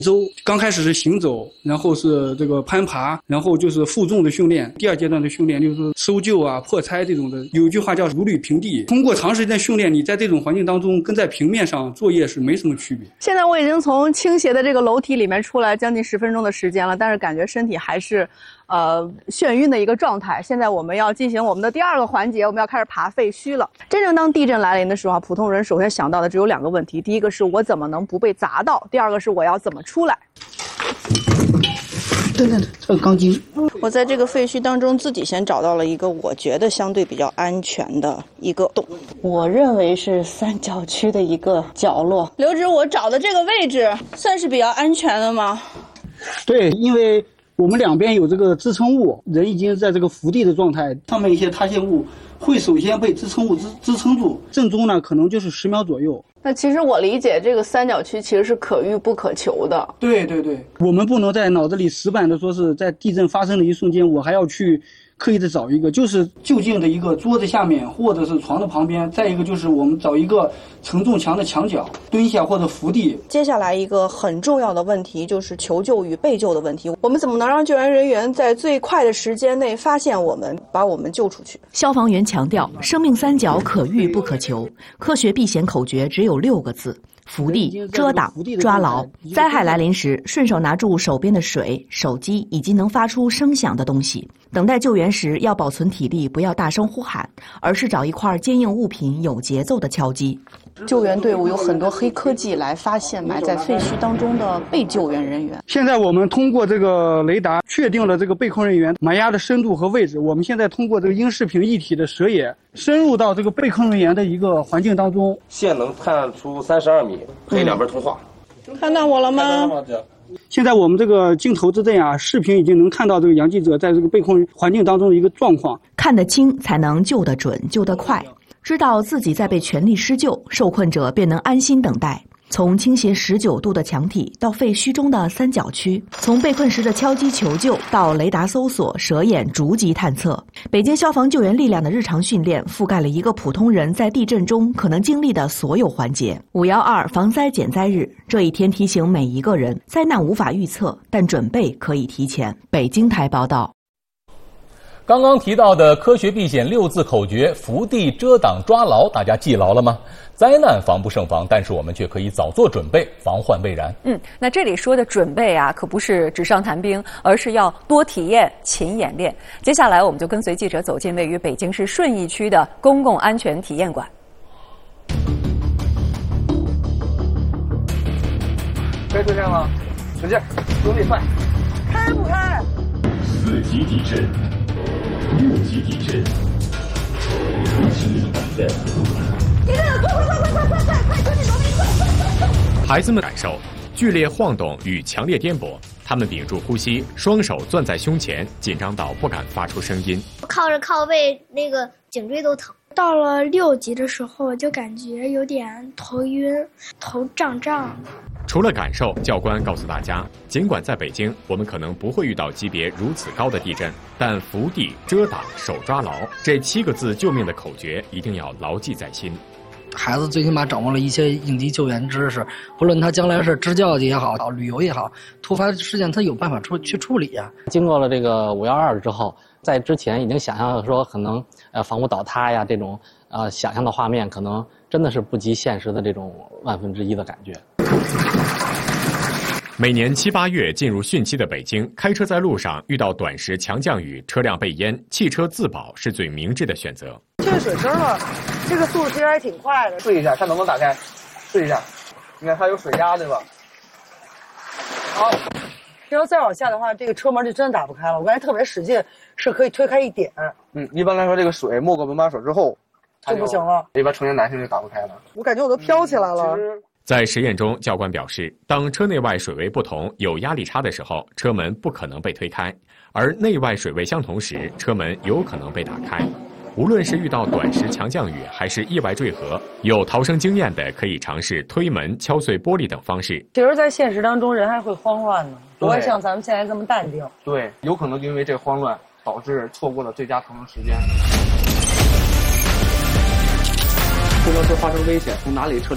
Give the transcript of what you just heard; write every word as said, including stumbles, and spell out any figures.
周刚开始是行走，然后是这个攀爬，然后就是负重的训练。第二阶段的训练就是搜救啊、破拆这种的。有一句话叫如履平地。通过长时间训练，你在这种环境当中跟在平面上作业是没什么区别。 现在我已经从倾斜的这个楼梯里面出来将近十分钟的时间了，但是感觉身体还是呃眩晕的一个状态。现在我们要进行我们的第二个环节，我们要开始爬废墟了。真正当地震来临的时候，普通人首先想到的只有两个问题：第一个是我怎么能不被砸到；第二个是我要怎么出来。 对对对，这个钢筋。 我在这个废墟当中自己先找到了一个我觉得相对比较安全的一个洞，我认为是三角区的一个角落。刘指，我找的这个位置算是比较安全的吗？ 对，因为我们两边有这个支撑物，人已经在这个伏地的状态，上面一些塌陷物会首先被支撑物支支撑住，正中呢可能就是十秒左右。 那其实我理解这个三角区其实是可遇不可求的。 对对对，我们不能在脑子里死板的说是在地震发生的一瞬间，我还要去刻意的找一个，就是就近的一个桌子下面或者是床的旁边，再一个就是我们找一个承重墙的墙角蹲下或者伏地。 接下来一个很重要的问题就是求救与被救的问题，我们怎么能让救援人员在最快的时间内发现我们，把我们救出去？ 消防员强调，生命三角可遇不可求，科学避险口诀只有六个字：伏地、遮挡、抓牢。灾害来临时，顺手拿住手边的水、手机以及能发出声响的东西。等待救援时要保存体力，不要大声呼喊，而是找一块坚硬物品有节奏的敲击。 救援队伍有很多黑科技来发现埋在废墟当中的被救援人员。 现在我们通过这个雷达确定了这个被困人员埋压的深度和位置。我们现在通过这个英视频一体的视野，深入到这个被困人员的一个环境当中。 线能看出三十二米，可以两边通话。 嗯、看到我了吗？ 现在我们这个镜头之内啊，视频已经能看到这个杨记者在这个被困环境当中的一个状况。 看得清才能救得准，救得快。知道自己在被全力施救，受困者便能安心等待。从倾斜十九度的墙体到废墟中的三角区，从被困时的敲击求救到雷达搜索、蛇眼逐级探测，北京消防救援力量的日常训练覆盖了一个普通人在地震中可能经历的所有环节。五一二防灾减灾日，这一天提醒每一个人，灾难无法预测，但准备可以提前。北京台报道。 刚刚提到的科学避险六字口诀：伏地、遮挡、抓牢，大家记牢了吗？灾难防不胜防，但是我们却可以早做准备，防患未然。 嗯，那这里说的准备啊，可不是纸上谈兵，而是要多体验、勤演练。接下来，我们就跟随记者走进位于北京市顺义区的公共安全体验馆。 该对战了，使劲，用力快！ 开不开？ 四级地震。六级地震，五级地震。 地震了！快快快快快快快！快快快快！ 孩子们感受剧烈晃动与强烈颠簸，他们屏住呼吸，双手攥在胸前，紧张到不敢发出声音。 靠着靠背，那个颈椎都疼。 到了六级的时候，我就感觉有点头晕，头胀胀。 除了感受，教官告诉大家，尽管在北京我们可能不会遇到级别如此高的地震，但伏地、遮挡、手抓牢这七个字救命的口诀一定要牢记在心。 孩子最起码掌握了一些应急救援知识，不论他将来是支教也好，旅游也好，突发事件他有办法处去处理啊。 经过了这个五幺二之后，在之前已经想象说可能呃房屋倒塌呀这种呃想象的画面，可能真的是不及现实的这种万分之一的感觉。 每年七八月进入汛期的北京，开车在路上遇到短时强降雨，车辆被淹，汽车自保是最明智的选择。 进水声了，这个速度其实还挺快的。 试一下，看能不能打开。试一下，你看它有水压，对吧？ 好，这要再往下的话，这个车门就真的打不开了。我刚才特别使劲，是可以推开一点。 嗯，一般来说，这个水没过门把手之后， 就不行了。 一般成年男性就打不开了。 我感觉我都飘起来了。 在实验中，教官表示，当车内外水位不同、有压力差的时候，车门不可能被推开；而内外水位相同时，车门有可能被打开。无论是遇到短时强降雨，还是意外坠河，有逃生经验的可以尝试推门、敲碎玻璃等方式。 其实，在现实当中，人还会慌乱呢，不会像咱们现在这么淡定。 对，有可能因为这慌乱导致错过了最佳逃生时间。公交车发生危险，从哪里撤离？